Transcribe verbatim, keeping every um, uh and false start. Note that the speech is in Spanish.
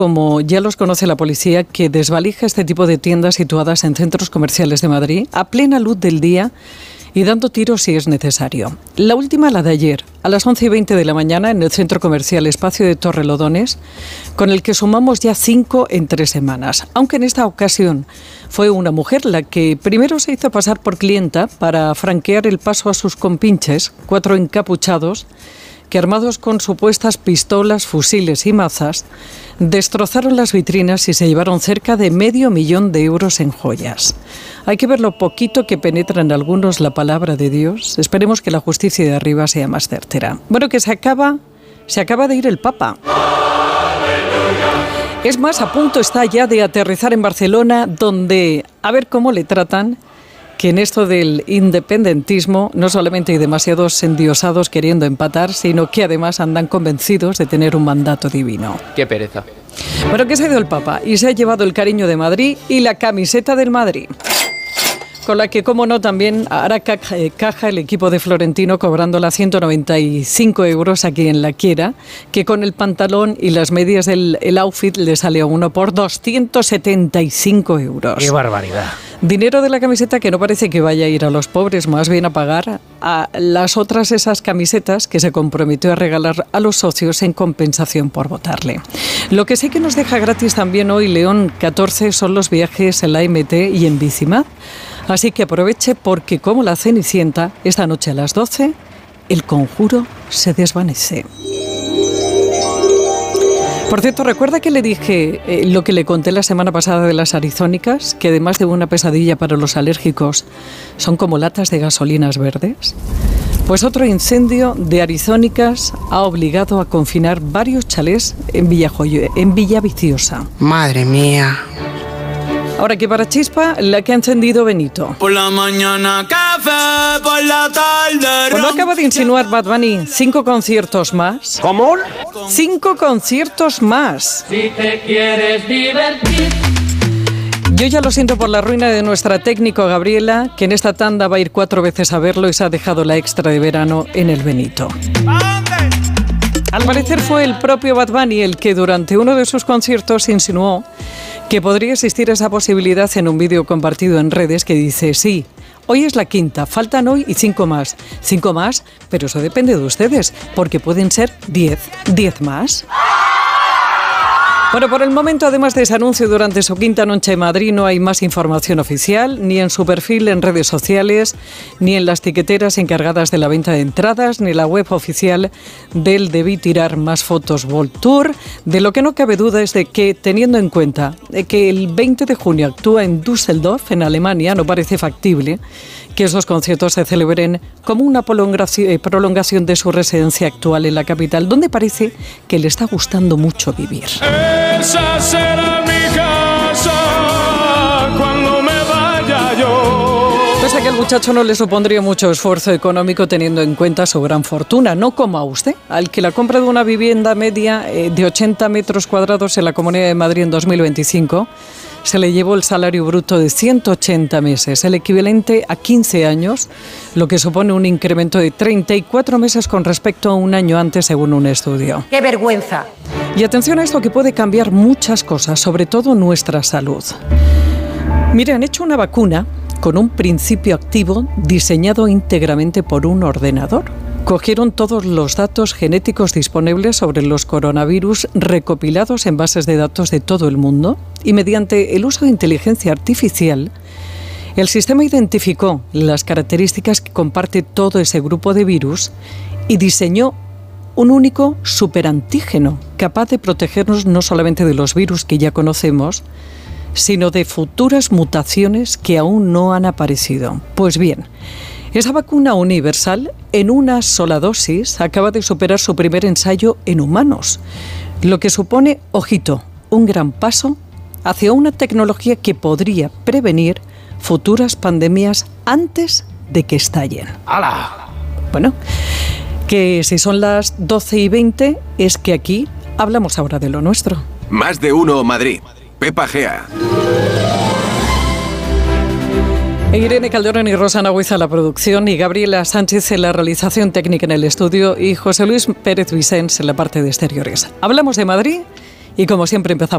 Como ya los conoce la policía, que desvalija este tipo de tiendas situadas en centros comerciales de Madrid a plena luz del día y dando tiros si es necesario. La última, la de ayer, a las once y veinte de la mañana en el centro comercial Espacio de Torrelodones, con el que sumamos ya cinco en tres semanas. Aunque en esta ocasión fue una mujer la que primero se hizo pasar por clienta para franquear el paso a sus compinches, cuatro encapuchados, que armados con supuestas pistolas, fusiles y mazas, destrozaron las vitrinas y se llevaron cerca de medio millón de euros en joyas. Hay que ver lo poquito que penetra en algunos la palabra de Dios. Esperemos que la justicia de arriba sea más certera. Bueno, que se acaba, se acaba de ir el Papa. Es más, a punto está ya de aterrizar en Barcelona, donde, a ver cómo le tratan, que en esto del independentismo no solamente hay demasiados endiosados queriendo empatar, sino que además andan convencidos de tener un mandato divino. ¡Qué pereza! Bueno, que se ha ido el Papa y se ha llevado el cariño de Madrid y la camiseta del Madrid, con la que, como no, también hará caja el equipo de Florentino, cobrándola ciento noventa y cinco euros a quien la quiera, que con el pantalón y las medias del el outfit le sale a uno por doscientos setenta y cinco euros. ¡Qué barbaridad! Dinero de la camiseta que no parece que vaya a ir a los pobres, más bien a pagar a las otras esas camisetas que se comprometió a regalar a los socios en compensación por votarle. Lo que sí que nos deja gratis también hoy León catorce son los viajes en la M T y en Bicimad. Así que aproveche porque, como la Cenicienta, esta noche a las doce, el conjuro se desvanece. Por cierto, ¿recuerda que le dije eh, lo que le conté la semana pasada de las arizónicas? Que además de una pesadilla para los alérgicos, son como latas de gasolinas verdes. Pues otro incendio de arizónicas ha obligado a confinar varios chalés en Villajoyo, en Villaviciosa. Madre mía. Ahora que para chispa, la que ha encendido Benito. Por la mañana café, por la tarde... Bueno, acaba de insinuar Bad Bunny cinco conciertos más. ¿Cómo? Cinco conciertos más. Si te quieres divertir... Yo ya lo siento por la ruina de nuestra técnico Gabriela, que en esta tanda va a ir cuatro veces a verlo y se ha dejado la extra de verano en el Benito. Al parecer fue el propio Bad Bunny el que durante uno de sus conciertos insinuó que podría existir esa posibilidad en un vídeo compartido en redes que dice: sí, hoy es la quinta, faltan hoy y cinco más. Cinco más, pero eso depende de ustedes, porque pueden ser diez. ¿Diez más? Bueno, por el momento, además de ese anuncio durante su quinta noche en Madrid, no hay más información oficial, ni en su perfil en redes sociales, ni en las tiqueteras encargadas de la venta de entradas, ni en la web oficial del Debí Tirar Más Fotos World Tour. De lo que no cabe duda es de que, teniendo en cuenta que el veinte de junio actúa en Düsseldorf, en Alemania, no parece factible que esos conciertos se celebren como una prolongación de su residencia actual en la capital, donde parece que le está gustando mucho vivir. Esa será mi casa cuando me vaya yo. Pues a que al muchacho no le supondría mucho esfuerzo económico teniendo en cuenta su gran fortuna, no como a usted, al que la compra de una vivienda media eh, de ochenta metros cuadrados en la Comunidad de Madrid en dos mil veinticinco se le llevó el salario bruto de ciento ochenta meses, el equivalente a quince años, lo que supone un incremento de treinta y cuatro meses con respecto a un año antes, según un estudio. ¡Qué vergüenza! Y atención a esto, que puede cambiar muchas cosas, sobre todo nuestra salud. Mire, han hecho una vacuna con un principio activo diseñado íntegramente por un ordenador. Cogieron todos los datos genéticos disponibles sobre los coronavirus recopilados en bases de datos de todo el mundo y mediante el uso de inteligencia artificial, el sistema identificó las características que comparte todo ese grupo de virus y diseñó un único superantígeno capaz de protegernos no solamente de los virus que ya conocemos, sino de futuras mutaciones que aún no han aparecido. Pues bien, esa vacuna universal, en una sola dosis, acaba de superar su primer ensayo en humanos, lo que supone, ojito, un gran paso hacia una tecnología que podría prevenir futuras pandemias antes de que estallen. ¡Hala! Bueno, que si son las doce y veinte, es que aquí hablamos ahora de lo nuestro. Más de uno Madrid. Pepa Gea. Irene Calderón y Rosana Huiza la producción y Gabriela Sánchez en la realización técnica en el estudio y José Luis Pérez Vicens en la parte de exteriores. Hablamos de Madrid y como siempre empezamos